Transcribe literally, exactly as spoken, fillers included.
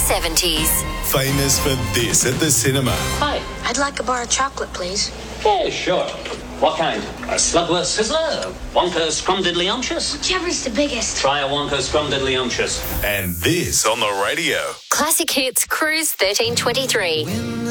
seventies. Famous for this at the cinema. Hi. I'd like a bar of chocolate, please. Yeah, sure. What kind? A Slugworth Sizzler? A Wonka Scrumdiddlyumptious? Whichever's the biggest. Try a Wonka Scrumdiddlyumptious. And this on the radio. Classic Hits Cruise thirteen twenty-three.